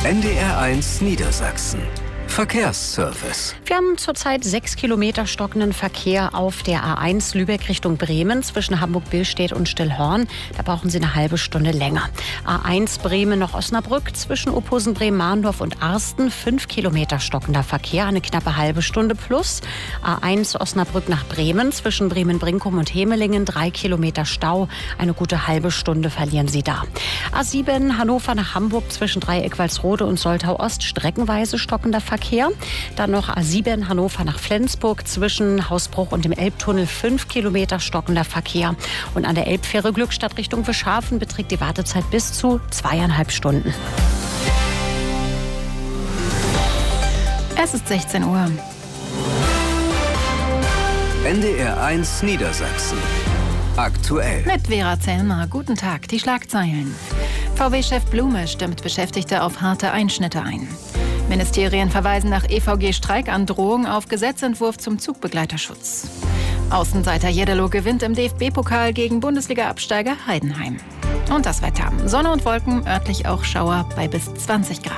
NDR1 Niedersachsen. Verkehrsservice. Wir haben zurzeit 6 Kilometer stockenden Verkehr auf der A1 Lübeck Richtung Bremen zwischen Hamburg-Billstedt und Stillhorn. Da brauchen Sie eine halbe Stunde länger. A1 Bremen nach Osnabrück zwischen Opposen, Bremen-Mahndorf und Arsten 5 Kilometer stockender Verkehr, eine knappe halbe Stunde plus. A1 Osnabrück nach Bremen zwischen Bremen-Brinkum und Hemelingen 3 Kilometer Stau, eine gute halbe Stunde verlieren Sie da. A7 Hannover nach Hamburg zwischen Dreieck-Walsrode und Soltau-Ost streckenweise stockender Verkehr. Dann noch A7 Hannover nach Flensburg zwischen Hausbruch und dem Elbtunnel 5 Kilometer stockender Verkehr. Und an der Elbfähre Glückstadt Richtung Wischhafen beträgt die Wartezeit bis zu 2,5 Stunden. Es ist 16 Uhr. NDR1 Niedersachsen. Aktuell. Mit Vera Zellmer. Guten Tag. Die Schlagzeilen. VW-Chef Blume stimmt Beschäftigte auf harte Einschnitte ein. Ministerien verweisen nach EVG-Streikandrohung auf Gesetzentwurf zum Zugbegleiterschutz. Außenseiter Jeddelo gewinnt im DFB-Pokal gegen Bundesliga-Absteiger Heidenheim. Und das Wetter. Sonne und Wolken, örtlich auch Schauer bei bis 20 Grad.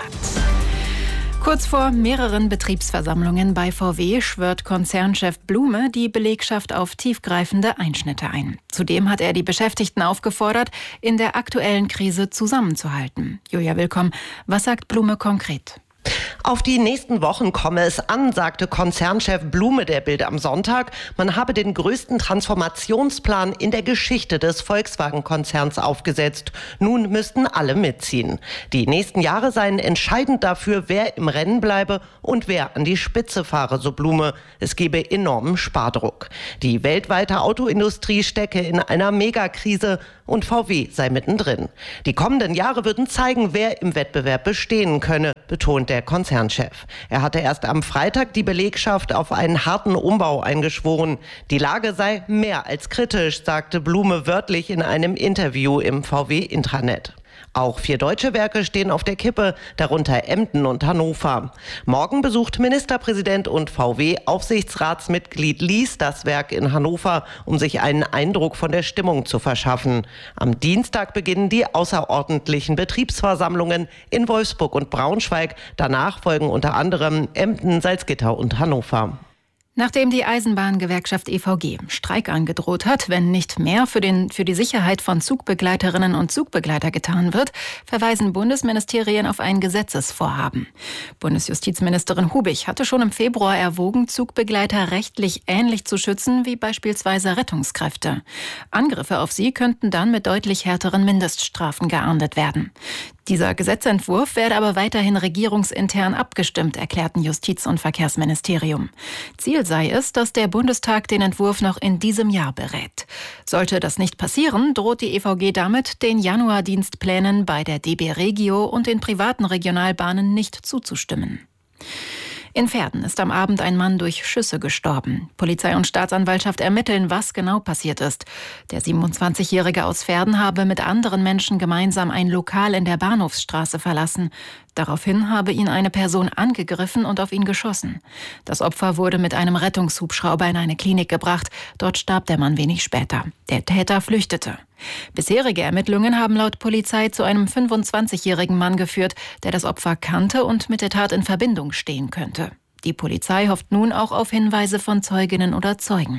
Kurz vor mehreren Betriebsversammlungen bei VW schwört Konzernchef Blume die Belegschaft auf tiefgreifende Einschnitte ein. Zudem hat er die Beschäftigten aufgefordert, in der aktuellen Krise zusammenzuhalten. Julia Willkomm, was sagt Blume konkret? Auf die nächsten Wochen komme es an, sagte Konzernchef Blume der Bild am Sonntag. Man habe den größten Transformationsplan in der Geschichte des Volkswagen-Konzerns aufgesetzt. Nun müssten alle mitziehen. Die nächsten Jahre seien entscheidend dafür, wer im Rennen bleibe und wer an die Spitze fahre, so Blume. Es gebe enormen Spardruck. Die weltweite Autoindustrie stecke in einer Megakrise und VW sei mittendrin. Die kommenden Jahre würden zeigen, wer im Wettbewerb bestehen könne, betont der Konzernchef. Er hatte erst am Freitag die Belegschaft auf einen harten Umbau eingeschworen. Die Lage sei mehr als kritisch, sagte Blume wörtlich in einem Interview im VW-Intranet. Auch 4 deutsche Werke stehen auf der Kippe, darunter Emden und Hannover. Morgen besucht Ministerpräsident und VW-Aufsichtsratsmitglied Lies das Werk in Hannover, um sich einen Eindruck von der Stimmung zu verschaffen. Am Dienstag beginnen die außerordentlichen Betriebsversammlungen in Wolfsburg und Braunschweig. Danach folgen unter anderem Emden, Salzgitter und Hannover. Nachdem die Eisenbahngewerkschaft EVG Streik angedroht hat, wenn nicht mehr für die Sicherheit von Zugbegleiterinnen und Zugbegleiter getan wird, verweisen Bundesministerien auf ein Gesetzesvorhaben. Bundesjustizministerin Hubig hatte schon im Februar erwogen, Zugbegleiter rechtlich ähnlich zu schützen wie beispielsweise Rettungskräfte. Angriffe auf sie könnten dann mit deutlich härteren Mindeststrafen geahndet werden. Dieser Gesetzentwurf werde aber weiterhin regierungsintern abgestimmt, erklärten Justiz- und Verkehrsministerium. Ziel sei es, dass der Bundestag den Entwurf noch in diesem Jahr berät. Sollte das nicht passieren, droht die EVG damit, den Januardienstplänen bei der DB Regio und den privaten Regionalbahnen nicht zuzustimmen. In Verden ist am Abend ein Mann durch Schüsse gestorben. Polizei und Staatsanwaltschaft ermitteln, was genau passiert ist. Der 27-Jährige aus Verden habe mit anderen Menschen gemeinsam ein Lokal in der Bahnhofsstraße verlassen. Daraufhin habe ihn eine Person angegriffen und auf ihn geschossen. Das Opfer wurde mit einem Rettungshubschrauber in eine Klinik gebracht. Dort starb der Mann wenig später. Der Täter flüchtete. Bisherige Ermittlungen haben laut Polizei zu einem 25-jährigen Mann geführt, der das Opfer kannte und mit der Tat in Verbindung stehen könnte. Die Polizei hofft nun auch auf Hinweise von Zeuginnen oder Zeugen.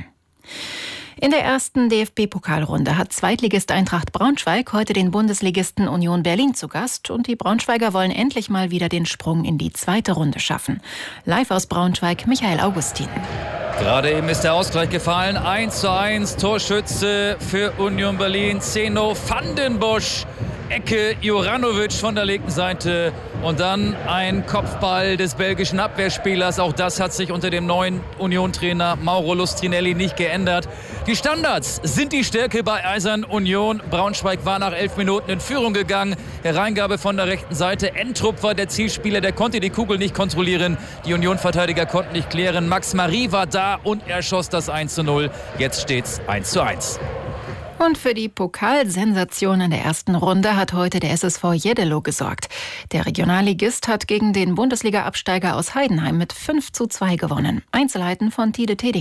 In der ersten DFB-Pokalrunde hat Zweitligist Eintracht Braunschweig heute den Bundesligisten Union Berlin zu Gast und die Braunschweiger wollen endlich mal wieder den Sprung in die zweite Runde schaffen. Live aus Braunschweig, Michael Augustin. Gerade eben ist der Ausgleich gefallen. 1:1, Torschütze für Union Berlin, Zeno Vandenbosch. Ecke Juranovic von der linken Seite und dann ein Kopfball des belgischen Abwehrspielers. Auch das hat sich unter dem neuen Union-Trainer Mauro Lustrinelli nicht geändert. Die Standards sind die Stärke bei Eisern Union. Braunschweig war nach 11 Minuten in Führung gegangen. Hereingabe von der rechten Seite. Entrup war der Zielspieler, der konnte die Kugel nicht kontrollieren. Die Union-Verteidiger konnten nicht klären. Max Marie war da und er schoss das 1:0. Jetzt steht's 1:1. Und für die Pokalsensation in der ersten Runde hat heute der SSV Jeddelo gesorgt. Der Regionalligist hat gegen den Bundesliga-Absteiger aus Heidenheim mit 5:2 gewonnen. Einzelheiten von Tide Tedinger.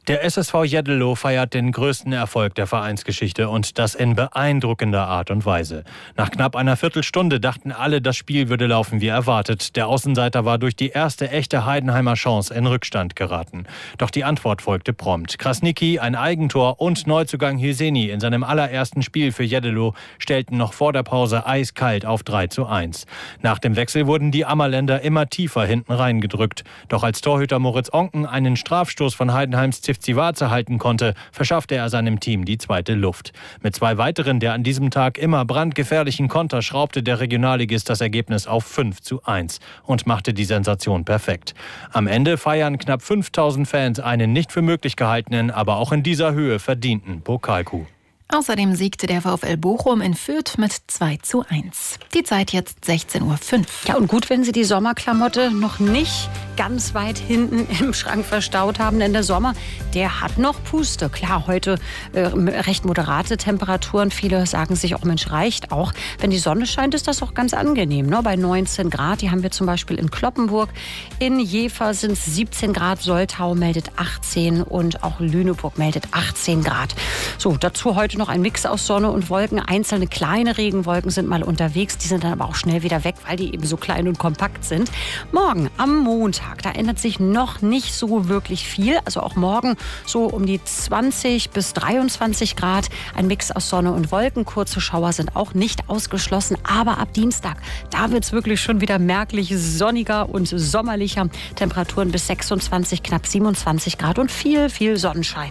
Der SSV Jeddelo feiert den größten Erfolg der Vereinsgeschichte und das in beeindruckender Art und Weise. Nach knapp einer Viertelstunde dachten alle, das Spiel würde laufen wie erwartet. Der Außenseiter war durch die erste echte Heidenheimer Chance in Rückstand geraten. Doch die Antwort folgte prompt. Krasniqi, ein Eigentor und Neuzugang Hyseni in seinem allerersten Spiel für Jeddelo stellten noch vor der Pause eiskalt auf 3:1. Nach dem Wechsel wurden die Ammerländer immer tiefer hinten reingedrückt. Doch als Torhüter Moritz Onken einen Strafstoß von Heidenheims Zivzivaze halten konnte, verschaffte er seinem Team die zweite Luft. Mit 2 weiteren der an diesem Tag immer brandgefährlichen Konter schraubte der Regionalligist das Ergebnis auf 5:1 und machte die Sensation perfekt. Am Ende feiern knapp 5000 Fans einen nicht für möglich gehaltenen, aber auch in dieser Höhe verdienten Pokalcoup. Außerdem siegte der VfL Bochum in Fürth mit 2:1. Die Zeit jetzt 16:05 Uhr. Ja, und gut, wenn Sie die Sommerklamotte noch nicht ganz weit hinten im Schrank verstaut haben, denn der Sommer, der hat noch Puste. Klar, heute recht moderate Temperaturen. Viele sagen sich auch, Mensch, reicht auch. Wenn die Sonne scheint, ist das auch ganz angenehm. Ne? Bei 19 Grad, die haben wir zum Beispiel in Cloppenburg. In Jever sind es 17 Grad, Soltau meldet 18 und auch Lüneburg meldet 18 Grad. So, dazu heute noch ein Mix aus Sonne und Wolken. Einzelne kleine Regenwolken sind mal unterwegs. Die sind dann aber auch schnell wieder weg, weil die eben so klein und kompakt sind. Morgen am Montag, da ändert sich noch nicht so wirklich viel. Also auch morgen so um die 20 bis 23 Grad. Ein Mix aus Sonne und Wolken. Kurze Schauer sind auch nicht ausgeschlossen. Aber ab Dienstag, da wird es wirklich schon wieder merklich sonniger und sommerlicher. Temperaturen bis 26, knapp 27 Grad und viel, viel Sonnenschein.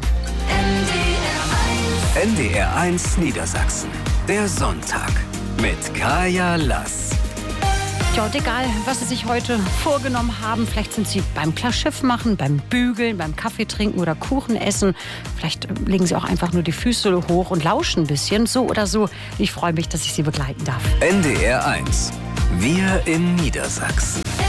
NDR 1 Niedersachsen. Der Sonntag mit Kaya Lass. Ja, und egal, was Sie sich heute vorgenommen haben, vielleicht sind Sie beim Klarschiff machen, beim Bügeln, beim Kaffee trinken oder Kuchen essen. Vielleicht legen Sie auch einfach nur die Füße hoch und lauschen ein bisschen. So oder so. Ich freue mich, dass ich Sie begleiten darf. NDR 1. Wir in Niedersachsen.